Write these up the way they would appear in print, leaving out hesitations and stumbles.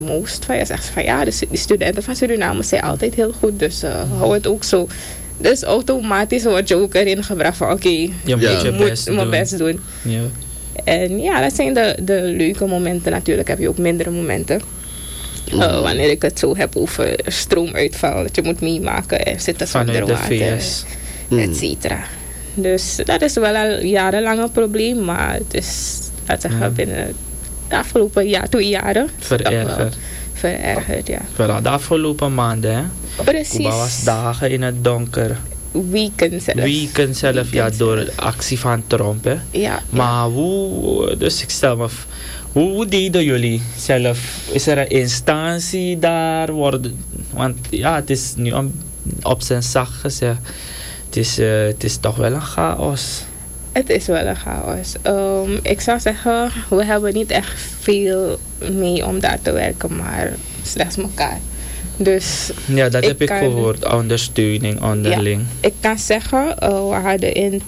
most van je zegt van ja, de studenten van Suriname zijn altijd heel goed, dus hou het ook zo. Dus automatisch word je ook erin gebracht van oké, Je moet mijn best doen. Ja. En ja, dat zijn de leuke momenten. Natuurlijk heb je ook mindere momenten. Wanneer ik het zo heb over stroomuitval, dat je moet meemaken, er zitten zonder water, et cetera. Dus dat is wel al jarenlang een probleem, maar het is, laat zeggen, binnen de afgelopen 2 jaren verergerd, ja. Vooral de afgelopen maanden, hè? Precies. Cuba was dagen in het donker. Weken zelf, ja, door de actie van Trump, hè? Ja. Maar dus ik stel me hoe deden jullie zelf? Is er een instantie daar? Want ja, het is nu op zijn zacht gezegd. Het is toch wel een chaos. Het is wel een chaos. Ik zou zeggen, we hebben niet echt veel mee om daar te werken, maar slechts elkaar. Dus ja, dat heb ik gehoord. Ondersteuning onderling. Ja, ik kan zeggen, we hadden in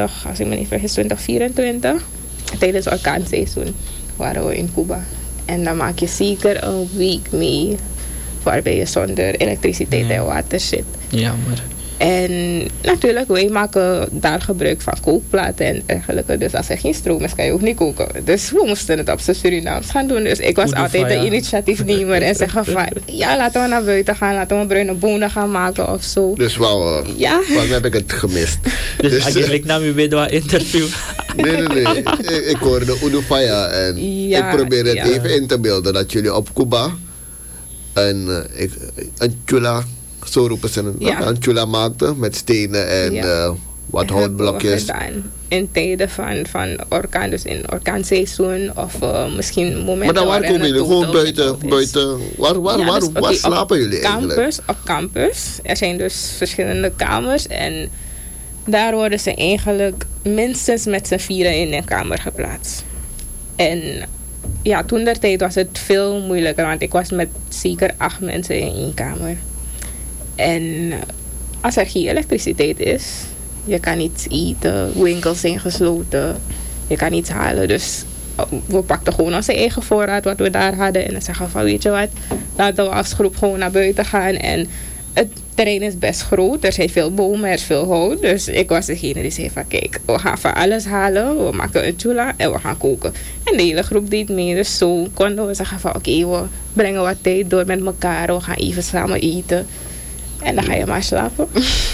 2024, tijdens orkaanseizoen, waren we in Cuba. En dan maak je zeker een week mee waarbij je zonder elektriciteit en water zit. Jammer. En natuurlijk, wij maken daar gebruik van kookplaten en dergelijke. Dus als er geen stroom is, kan je ook niet koken. Dus we moesten het op z'n Surinaams gaan doen. Dus ik was altijd de initiatiefnemer en zeggen van ja, laten we naar buiten gaan, laten we bruine bonen gaan maken of zo. Dus waarom heb ik het gemist? Dus eigenlijk nam u weer door een interview. Nee. Ik hoorde Udufaya en ik probeer het even in te beelden dat jullie op Cuba een chula, zo roepen ze het, een chula maakten met stenen en wat houtblokjes. In tijden van orkaan, dus in orkaanseizoen of misschien momenten. Maar dan waar komen jullie? Gewoon buiten. Waar slapen jullie eigenlijk? Op campus. Er zijn dus verschillende kamers en daar worden ze eigenlijk minstens met z'n 4 in een kamer geplaatst. En ja, toen der tijd was het veel moeilijker, want ik was met zeker 8 mensen in 1 kamer. En als er geen elektriciteit is, je kan niet eten, winkels zijn gesloten, je kan niets halen. Dus we pakten gewoon onze eigen voorraad wat we daar hadden en dan zeggen van weet je wat, laten we als groep gewoon naar buiten gaan. En het terrein is best groot, er zijn veel bomen, er is veel hout. Dus ik was degene die zei van kijk, we gaan van alles halen, we maken een chula en we gaan koken. En de hele groep deed mee, dus zo konden we zeggen van oké, we brengen wat tijd door met elkaar, we gaan even samen eten. En dan ga je maar slapen.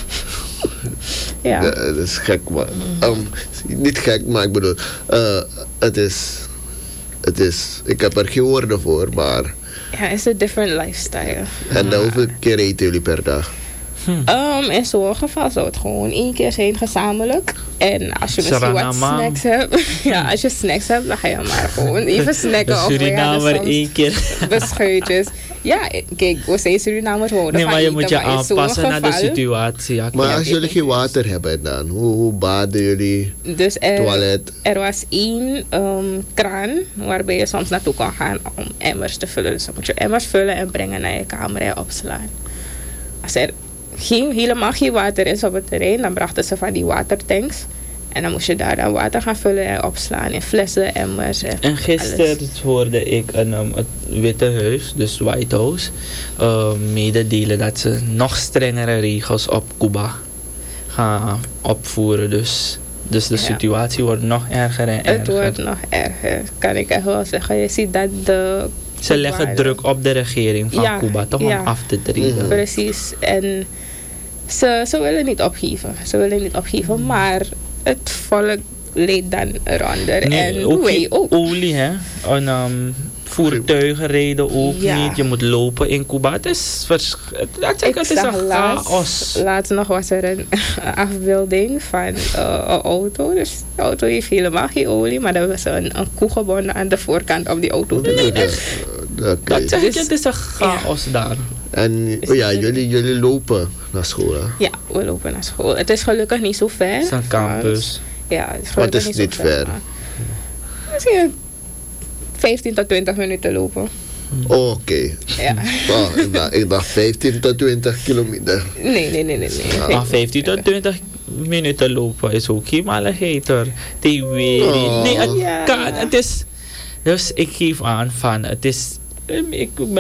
Ja, dat is gek, maar niet gek, maar ik bedoel, het is, ik heb er geen woorden voor, maar ja, het is een different lifestyle. En hoeveel keer eten jullie per dag? In zo'n geval zou het gewoon 1 keer zijn gezamenlijk. En als je misschien wat snacks hebt, als je snacks hebt, dan ga je maar gewoon even snacken. De Surinamer 1 keer. Beschuitjes. Ja, kijk, we zijn Surinamers wonen. Nee, maar je moet je aanpassen naar de situatie. Ja, maar als jullie geen water hebben dan, hoe baden jullie? Dus toilet? Er was 1 kraan waarbij je soms naartoe kan gaan om emmers te vullen. Dus dan moet je emmers vullen en brengen naar je kamer en opslaan. Als er helemaal geen water is op het terrein, dan brachten ze van die watertanks. En dan moest je daar dan water gaan vullen en opslaan in flessen, emmers en gisteren hoorde ik het Witte Huis, dus White House, mededelen dat ze nog strengere regels op Cuba gaan opvoeren. Dus de situatie wordt nog erger en erger. Het wordt nog erger, kan ik echt wel zeggen. Je ziet dat ze leggen druk op de regering van Cuba, toch om af te treden. Precies. En ze willen niet opgeven. Maar het volk leed dan eronder. Nee, en wij ook. Olie, hè? En voertuigen reden ook niet. Je moet lopen in Cuba. Het is een chaos. Laatst nog was er een afbeelding van een auto. Dus de auto heeft helemaal geen olie. Maar er was een koe gebonden aan de voorkant op die auto te nemen. Dat zeg ik, het is een chaos daar. En jullie lopen naar school, hè? Ja, we lopen naar school. Het is gelukkig niet zo ver. Het is een campus. Ja, het is gelukkig niet ver. Misschien 15 tot 20 minuten lopen. Oké. Ja. Ik dacht 15 tot 20 kilometer. Nee. Maar 15 tot 20 minuten lopen is ook geen maligheid hoor. Nee, het kan. Het is... Dus ik geef aan van, het is Ik